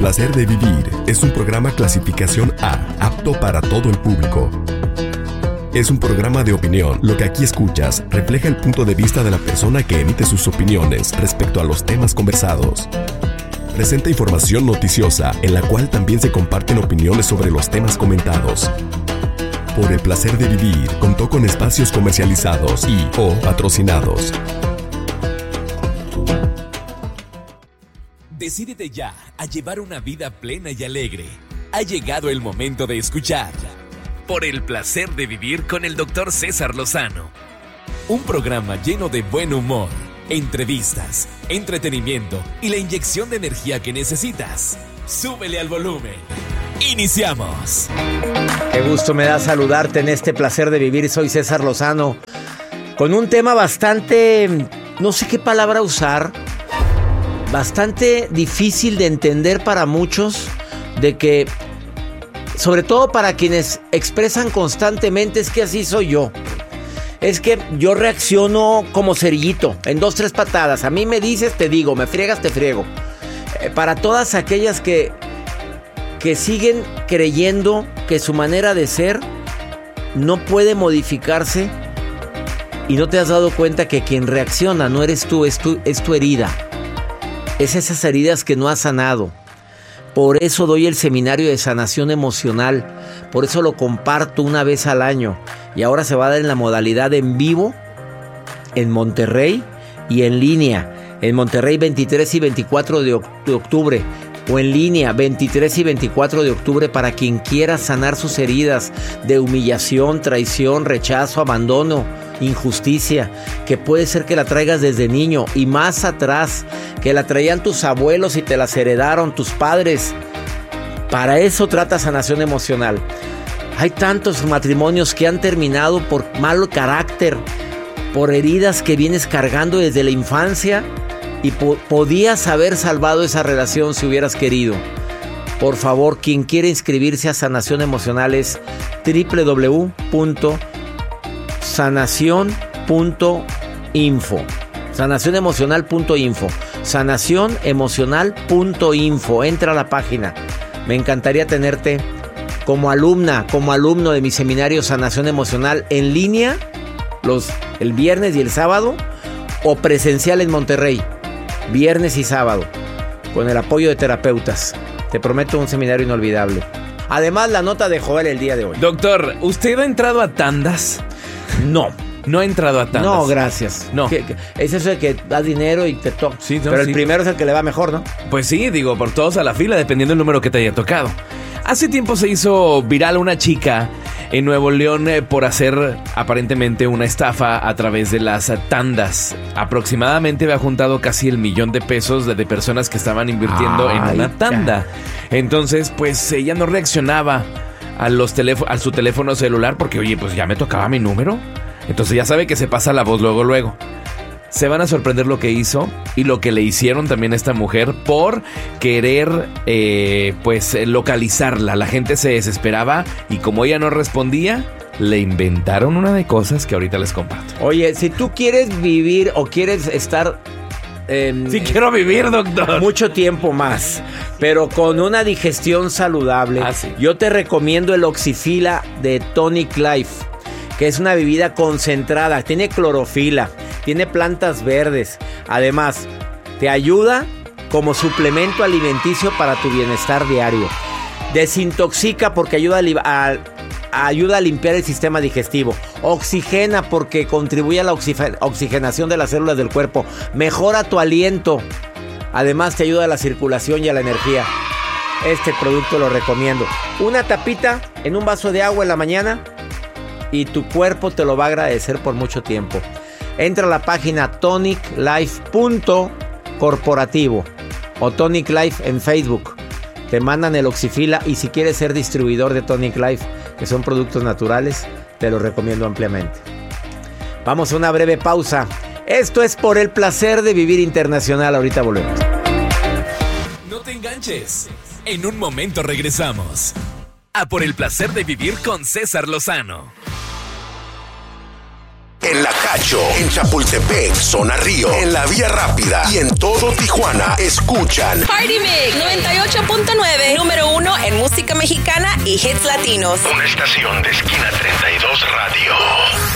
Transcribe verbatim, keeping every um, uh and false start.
placer de vivir es un programa clasificación A, apto para todo el público. Es un programa de opinión. Lo que aquí escuchas refleja el punto de vista de la persona que emite sus opiniones respecto a los temas conversados. Presenta información noticiosa en la cual también se comparten opiniones sobre los temas comentados. Por el placer de vivir, contó con espacios comercializados y o patrocinados. Decídete ya a llevar una vida plena y alegre. Ha llegado el momento de escuchar Por el placer de vivir con el doctor César Lozano. Un programa lleno de buen humor, entrevistas, entretenimiento y la inyección de energía que necesitas. Súbele al volumen. ¡Iniciamos! Qué gusto me da saludarte en este placer de vivir. Soy César Lozano con un tema bastante, no sé qué palabra usar, bastante difícil de entender para muchos, de que, sobre todo para quienes expresan constantemente, es que así soy yo. Es que yo reacciono como cerillito, en dos, tres patadas. A mí me dices, te digo, me friegas, te friego. Eh, para todas aquellas que, que siguen creyendo que su manera de ser no puede modificarse y no te has dado cuenta que quien reacciona no eres tú, es tu, es tu herida. Es esas heridas que no has sanado. Por eso doy el seminario de sanación emocional. Por eso lo comparto una vez al año. Y ahora se va a dar en la modalidad en vivo, en Monterrey y en línea. En Monterrey veintitrés y veinticuatro de octubre. O en línea veintitrés y veinticuatro de octubre para quien quiera sanar sus heridas de humillación, traición, rechazo, abandono, injusticia, que puede ser que la traigas desde niño y más atrás, que la traían tus abuelos y te las heredaron tus padres. Para eso trata sanación emocional. Hay tantos matrimonios que han terminado por mal carácter, por heridas que vienes cargando desde la infancia y po- podías haber salvado esa relación si hubieras querido. Por favor, quien quiere inscribirse a sanación emocional es doble u doble u doble u punto sanación punto info. sanación emocional punto info. sanación emocional punto info. Entra a la página. Me encantaría tenerte como alumna, como alumno de mi seminario Sanación Emocional en línea los, el viernes y el sábado, o presencial en Monterrey, viernes y sábado, con el apoyo de terapeutas. Te prometo un seminario inolvidable. Además, la nota de Joel el día de hoy. Doctor, ¿usted ha entrado a tandas? No. No ha entrado a tandas. No, gracias. No. ¿Qué, qué? Es eso de que das dinero y te toca. Sí, no, Pero el sí. primero es el que le va mejor, ¿no? Pues sí, digo, por todos a la fila, dependiendo del número que te haya tocado. Hace tiempo se hizo viral una chica en Nuevo León eh, por hacer aparentemente una estafa a través de las tandas. Aproximadamente había juntado casi el millón de pesos de, de personas que estaban invirtiendo Ay, en una tanda. Entonces, pues ella no reaccionaba a, los teléfo- a su teléfono celular porque, oye, pues ya me tocaba mi número. Entonces ya sabe que se pasa la voz luego, luego. Se van a sorprender lo que hizo y lo que le hicieron también a esta mujer por querer, eh, pues, localizarla. La gente se desesperaba y como ella no respondía, le inventaron una de cosas que ahorita les comparto. Oye, si tú quieres vivir o quieres estar... Eh, Sí quiero vivir, doctor. mucho tiempo más, pero con una digestión saludable, Ah, sí. yo te recomiendo el Oxifila de Tonic Life, que es una bebida concentrada, tiene clorofila, tiene plantas verdes. Además, te ayuda como suplemento alimenticio para tu bienestar diario. Desintoxica porque ayuda a, li- a, a- ayuda a limpiar el sistema digestivo. Oxigena porque contribuye a la oxife- oxigenación de las células del cuerpo. Mejora tu aliento. Además, te ayuda a la circulación y a la energía. Este producto lo recomiendo. Una tapita en un vaso de agua en la mañana y tu cuerpo te lo va a agradecer por mucho tiempo. Entra a la página tonic life punto corporativo o Tonic Life en Facebook. Te mandan el Oxifila y si quieres ser distribuidor de Tonic Life, que son productos naturales, te lo recomiendo ampliamente. Vamos a una breve pausa. Esto es Por el placer de vivir internacional. Ahorita volvemos. No te enganches. En un momento regresamos a Por el placer de vivir con César Lozano. En la calle Gacho. En Chapultepec, Zona Río. En la Vía Rápida. Y en todo Tijuana, escuchan Party Mix noventa y ocho punto nueve. Número uno en música mexicana y hits latinos. una estación de Esquina treinta y dos Radio.